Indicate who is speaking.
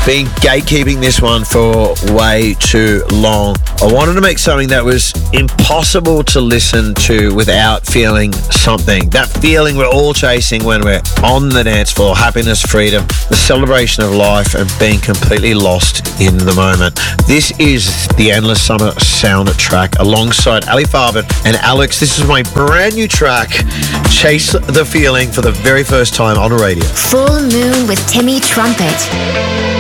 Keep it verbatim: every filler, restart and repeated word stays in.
Speaker 1: been gatekeeping this one for way too long. I wanted to make something that was impossible to listen to without feeling something. That feeling we're all chasing when we're on the dance floor. Happiness, freedom, the celebration of life, and being completely lost in the moment. This is the Endless Summer soundtrack alongside Ali Farben and Alex. This is my brand new track, Chase the Feeling, for the very first time on radio.
Speaker 2: Full Moon with Timmy Trumpet.